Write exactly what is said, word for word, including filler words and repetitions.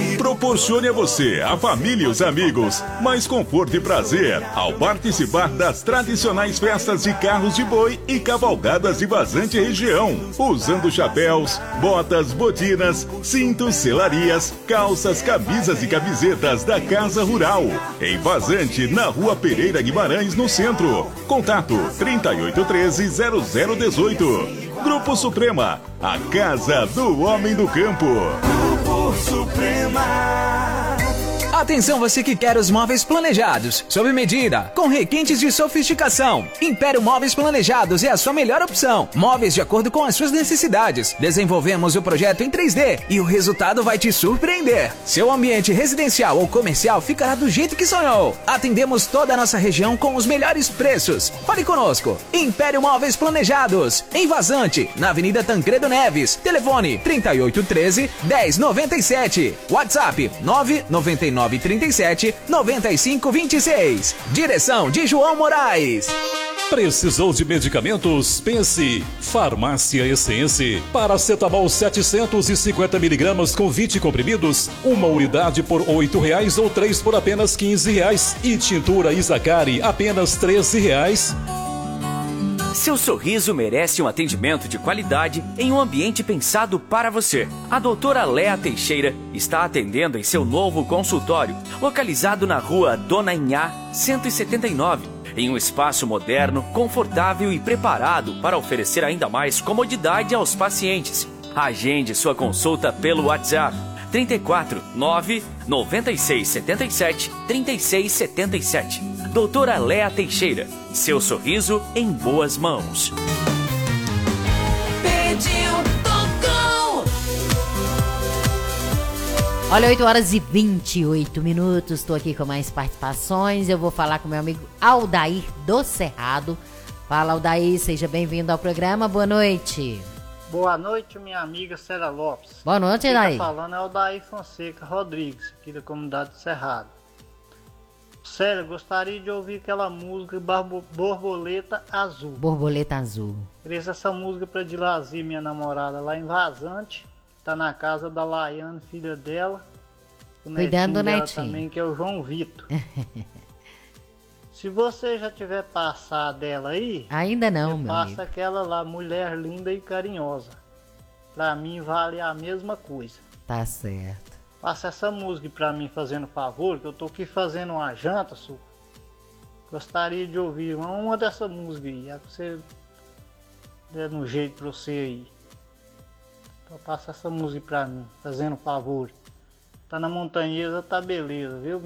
Proporcione a você, a família e os amigos mais conforto e prazer ao participar das tradicionais festas de carros de boi e cavalgadas de Vazante região, usando chapéus, botas, botinas, cintos, selarias, calças, camisas e camisetas da Casa Rural. Em Vazante, na Rua Pereira Guimarães, no centro. Contato trinta e oito treze, zero zero dezoito. Grupo Suprema, a casa do homem do campo. Grupo Suprema. Atenção você que quer os móveis planejados, sob medida, com requintes de sofisticação. Império Móveis Planejados é a sua melhor opção. Móveis de acordo com as suas necessidades. Desenvolvemos o projeto em três D e o resultado vai te surpreender. Seu ambiente residencial ou comercial ficará do jeito que sonhou. Atendemos toda a nossa região com os melhores preços. Fale conosco. Império Móveis Planejados, em Vazante, na Avenida Tancredo Neves. Telefone trinta e oito treze, dez noventa e sete. WhatsApp nove nove nove trinta e sete, noventa e cinco vinte e seis. Direção de João Moraes. Precisou de medicamentos? Pense. Farmácia Essência. Paracetamol setecentos e cinquenta miligramas com vinte comprimidos. Uma unidade por oito reais ou três por apenas quinze reais. E tintura Isacari apenas treze reais. Seu sorriso merece um atendimento de qualidade em um ambiente pensado para você. A doutora Léa Teixeira está atendendo em seu novo consultório, localizado na rua Dona Inhá, cento e setenta e nove, em um espaço moderno, confortável e preparado para oferecer ainda mais comodidade aos pacientes. Agende sua consulta pelo WhatsApp trinta e quatro, nove, noventa e seis, setenta e sete, trinta e seis setenta e sete. Doutora Léa Teixeira, seu sorriso em boas mãos. Pediu, tocou. Olha, oito horas e vinte e oito minutos, estou aqui com mais participações. Eu vou falar com meu amigo Aldair do Cerrado. Fala, Aldair, seja bem-vindo ao programa, boa noite. Boa noite, minha amiga Célia Lopes. Boa noite, Quem Aldair. tá falando é o Aldair Fonseca Rodrigues, aqui da comunidade do Cerrado. Célia, gostaria de ouvir aquela música Barbo- Borboleta Azul. Borboleta Azul. Queria essa música pra Dilazir, minha namorada, lá em Vazante. Tá na casa da Laiane, filha dela. O Cuidando do dela netinho. também, que é o João Vitor. Se você já tiver passado dela aí, Ainda não, meu passa amigo. aquela lá, mulher linda e carinhosa. Pra mim vale a mesma coisa. Tá certo. Passa essa música pra mim, fazendo favor, que eu tô aqui fazendo uma janta, Su. Gostaria de ouvir uma, uma dessa música aí, é pra você der no jeito pra você aí. Então passa essa música pra mim, fazendo favor. Tá na montanhesa, tá beleza, viu?